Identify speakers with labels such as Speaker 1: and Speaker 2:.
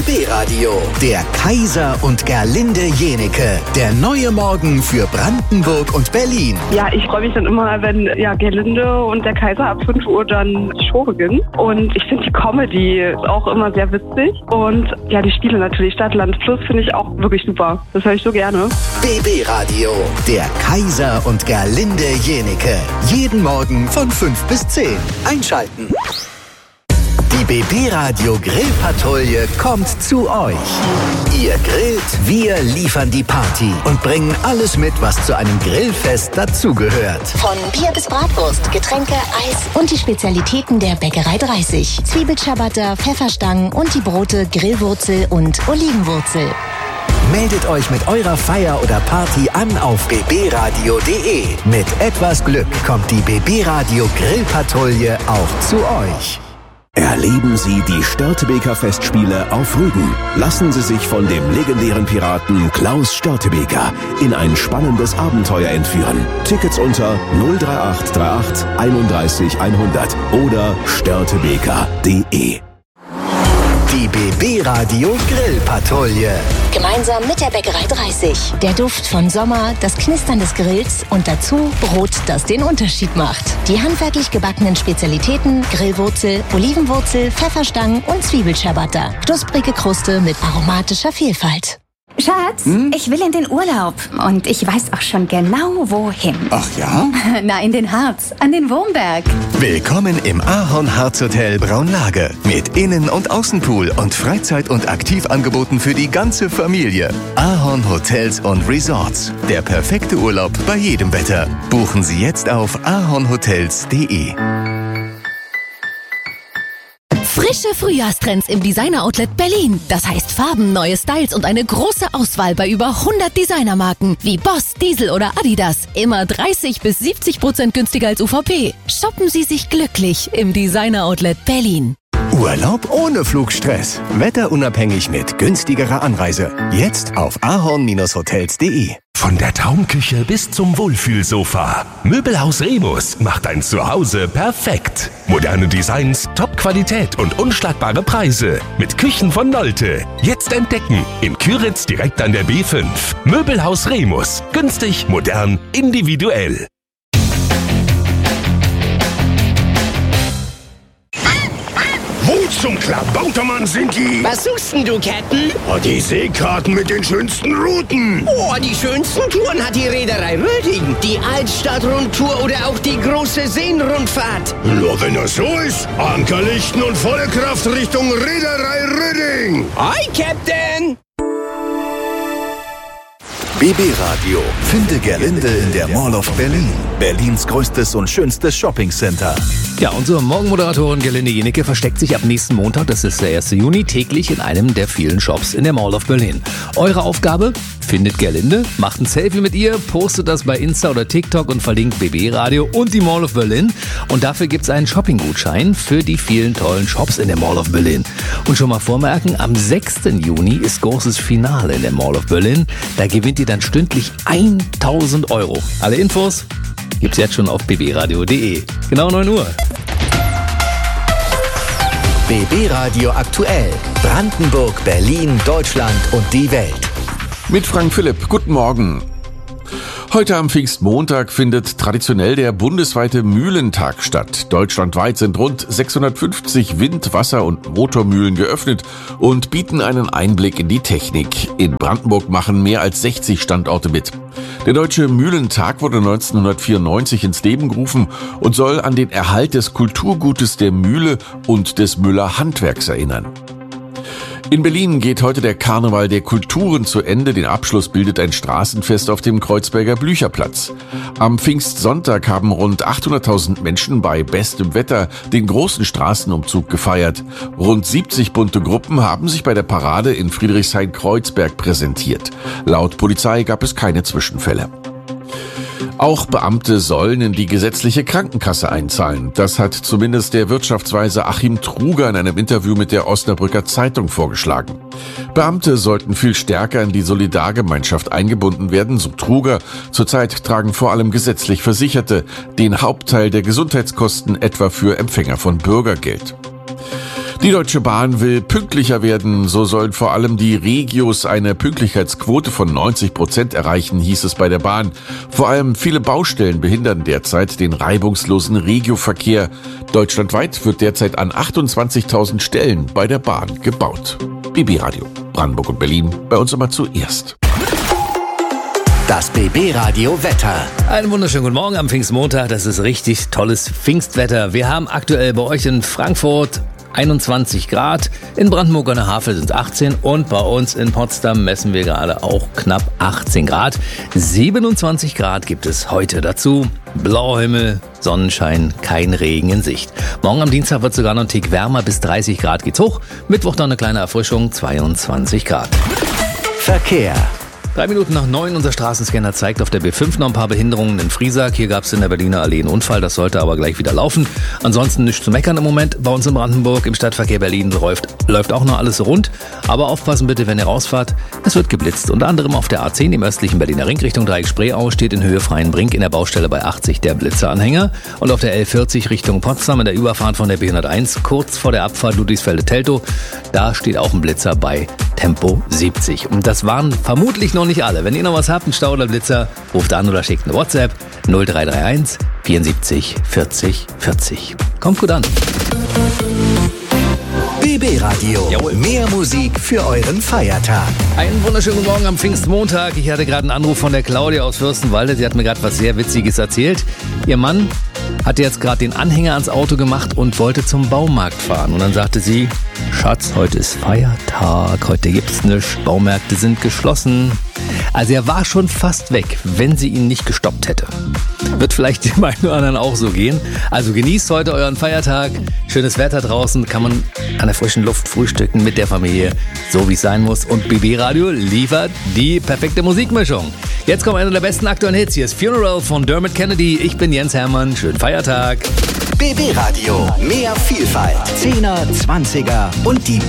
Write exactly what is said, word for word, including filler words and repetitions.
Speaker 1: B B-Radio, der Kaiser und Gerlinde Jenike. Der neue Morgen für Brandenburg und Berlin.
Speaker 2: Ja, ich freue mich dann immer, wenn ja, Gerlinde und der Kaiser ab fünf Uhr dann die Show beginnen. Und ich finde die Comedy auch immer sehr witzig. Und ja, die Spiele natürlich, Stadt, Land, Fluss, finde ich auch wirklich super. Das höre ich so gerne.
Speaker 1: B B-Radio, der Kaiser und Gerlinde Jenike. Jeden Morgen von fünf bis zehn. Einschalten. Die B B-Radio Grillpatrouille kommt zu euch. Ihr grillt, wir liefern die Party und bringen alles mit, was zu einem Grillfest dazugehört.
Speaker 3: Von Bier bis Bratwurst, Getränke, Eis und die Spezialitäten der Bäckerei dreißig. Zwiebelciabatta, Pfefferstangen und die Brote Grillwurzel und Olivenwurzel.
Speaker 1: Meldet euch mit eurer Feier oder Party an auf b b radio punkt d e. Mit etwas Glück kommt die B B-Radio Grillpatrouille auch zu euch.
Speaker 4: Erleben Sie die Störtebeker Festspiele auf Rügen. Lassen Sie sich von dem legendären Piraten Klaus Störtebeker in ein spannendes Abenteuer entführen. Tickets unter null drei acht drei acht einunddreißig hundert oder störtebeker punkt d e.
Speaker 1: Die B B-Radio Grillpatrouille.
Speaker 3: Gemeinsam mit der Bäckerei dreißig. Der Duft von Sommer, das Knistern des Grills und dazu Brot, das den Unterschied macht. Die handwerklich gebackenen Spezialitäten Grillwurzel, Olivenwurzel, Pfefferstangen und Zwiebelciabatta. Knusprige Kruste mit aromatischer Vielfalt.
Speaker 5: Schatz, hm? ich will in den Urlaub und ich weiß auch schon genau, wohin.
Speaker 6: Ach ja?
Speaker 5: Na, in den Harz, an den Wurmberg.
Speaker 7: Willkommen im Ahorn-Harz-Hotel Braunlage. Mit Innen- und Außenpool und Freizeit- und Aktivangeboten für die ganze Familie. Ahorn Hotels und Resorts. Der perfekte Urlaub bei jedem Wetter. Buchen Sie jetzt auf ahornhotels punkt d e.
Speaker 8: Frische Frühjahrstrends im Designer-Outlet Berlin. Das heißt Farben, neue Styles und eine große Auswahl bei über hundert Designermarken wie Boss, Diesel oder Adidas. Immer dreißig bis siebzig Prozent günstiger als U V P. Shoppen Sie sich glücklich im Designer-Outlet Berlin.
Speaker 7: Urlaub ohne Flugstress. Wetterunabhängig mit günstigerer Anreise. Jetzt auf ahorn hotels punkt d e.
Speaker 9: Von der Traumküche bis zum Wohlfühlsofa. Möbelhaus Remus macht dein Zuhause perfekt. Moderne Designs, Top-Qualität und unschlagbare Preise. Mit Küchen von Nolte. Jetzt entdecken. In Küritz direkt an der B fünf. Möbelhaus Remus. Günstig, modern, individuell.
Speaker 10: Zum Klabautermann sind die...
Speaker 11: Was suchst denn du, Captain?
Speaker 10: Oh, die Seekarten mit den schönsten Routen.
Speaker 11: Oh, die schönsten Touren hat die Reederei Röding. Die Altstadtrundtour oder auch die große Seenrundfahrt.
Speaker 10: Nur wenn das so ist, Ankerlichten und volle Kraft Richtung Reederei Röding.
Speaker 11: Hi, Captain!
Speaker 1: B B-Radio. Finde Gerlinde in der Mall of Berlin. Berlins größtes und schönstes Shoppingcenter.
Speaker 12: Ja, unsere Morgenmoderatorin Gerlinde Jenike versteckt sich ab nächsten Montag, das ist der erste Juni, täglich in einem der vielen Shops in der Mall of Berlin. Eure Aufgabe? Findet Gerlinde, macht ein Selfie mit ihr, postet das bei Insta oder TikTok und verlinkt B B-Radio und die Mall of Berlin. Und dafür gibt es einen Shopping-Gutschein für die vielen tollen Shops in der Mall of Berlin. Und schon mal vormerken, am sechsten Juni ist großes Finale in der Mall of Berlin. Da gewinnt ihr dann stündlich tausend Euro. Alle Infos gibt's jetzt schon auf b b radio punkt d e. Genau neun Uhr.
Speaker 1: B B-Radio aktuell. Brandenburg, Berlin, Deutschland und die Welt.
Speaker 13: Mit Frank Philipp. Guten Morgen. Heute am Pfingstmontag findet traditionell der bundesweite Mühlentag statt. Deutschlandweit sind rund sechshundertfünfzig Wind-, Wasser- und Motormühlen geöffnet und bieten einen Einblick in die Technik. In Brandenburg machen mehr als sechzig Standorte mit. Der Deutsche Mühlentag wurde neunzehnhundertvierundneunzig ins Leben gerufen und soll an den Erhalt des Kulturgutes der Mühle und des Müller Handwerks erinnern. In Berlin geht heute der Karneval der Kulturen zu Ende. Den Abschluss bildet ein Straßenfest auf dem Kreuzberger Blücherplatz. Am Pfingstsonntag haben rund achthunderttausend Menschen bei bestem Wetter den großen Straßenumzug gefeiert. Rund siebzig bunte Gruppen haben sich bei der Parade in Friedrichshain-Kreuzberg präsentiert. Laut Polizei gab es keine Zwischenfälle. Auch Beamte sollen in die gesetzliche Krankenkasse einzahlen. Das hat zumindest der Wirtschaftsweise Achim Truger in einem Interview mit der Osnabrücker Zeitung vorgeschlagen. Beamte sollten viel stärker in die Solidargemeinschaft eingebunden werden, so Truger. Zurzeit tragen vor allem gesetzlich Versicherte den Hauptteil der Gesundheitskosten, etwa für Empfänger von Bürgergeld. Die Deutsche Bahn will pünktlicher werden. So sollen vor allem die Regios eine Pünktlichkeitsquote von neunzig Prozent erreichen, hieß es bei der Bahn. Vor allem viele Baustellen behindern derzeit den reibungslosen Regioverkehr. Deutschlandweit wird derzeit an achtundzwanzigtausend Stellen bei der Bahn gebaut. B B Radio, Brandenburg und Berlin, bei uns immer zuerst.
Speaker 1: Das B B-Radio Wetter.
Speaker 12: Einen wunderschönen guten Morgen am Pfingstmontag. Das ist richtig tolles Pfingstwetter. Wir haben aktuell bei euch in Frankfurt einundzwanzig Grad, in Brandenburg an der Havel sind es achtzehn und bei uns in Potsdam messen wir gerade auch knapp achtzehn Grad. siebenundzwanzig Grad gibt es heute dazu. Blauer Himmel, Sonnenschein, kein Regen in Sicht. Morgen am Dienstag wird es sogar noch ein Tick wärmer, bis dreißig Grad geht's hoch. Mittwoch dann eine kleine Erfrischung, zweiundzwanzig Grad.
Speaker 1: Verkehr.
Speaker 12: Drei Minuten nach neun, unser Straßenscanner zeigt auf der B fünf noch ein paar Behinderungen in Friesack. Hier gab es in der Berliner Allee einen Unfall, das sollte aber gleich wieder laufen. Ansonsten nichts zu meckern im Moment. Bei uns in Brandenburg im Stadtverkehr Berlin läuft, läuft auch noch alles rund. Aber aufpassen bitte, wenn ihr rausfahrt. Es wird geblitzt. Unter anderem auf der A zehn im östlichen Berliner Ring Richtung Dreieck-Spreeau steht in Höhe Freienbrink in der Baustelle bei achtzig der Blitzeranhänger. Und auf der L vierzig Richtung Potsdam in der Überfahrt von der B hunderteins kurz vor der Abfahrt Ludwigsfelde-Teltow. Da steht auch ein Blitzer bei Tempo siebzig. Und das waren vermutlich noch nicht alle. Wenn ihr noch was habt, einen Stau oder Blitzer, ruft an oder schickt eine WhatsApp null drei drei eins vierundsiebzig vierzig vierzig. Kommt gut an.
Speaker 1: B B-Radio. Jawohl. Mehr Musik für euren Feiertag.
Speaker 12: Einen wunderschönen guten Morgen am Pfingstmontag. Ich hatte gerade einen Anruf von der Claudia aus Fürstenwalde. Sie hat mir gerade was sehr Witziges erzählt. Ihr Mann hatte jetzt gerade den Anhänger ans Auto gemacht und wollte zum Baumarkt fahren. Und dann sagte sie, Schatz, heute ist Feiertag, heute gibt's nichts, Baumärkte sind geschlossen. Also er war schon fast weg, wenn sie ihn nicht gestoppt hätte. Wird vielleicht dem einen oder anderen auch so gehen. Also genießt heute euren Feiertag. Schönes Wetter draußen, kann man an der frischen Luft frühstücken mit der Familie, so wie es sein muss. Und B B-Radio liefert die perfekte Musikmischung. Jetzt kommt einer der besten aktuellen Hits. Hier ist Funeral von Dermot Kennedy. Ich bin Jens Hermann. Schönen Feiertag.
Speaker 1: B B-Radio. Mehr Vielfalt. Zehner, Zwanziger und die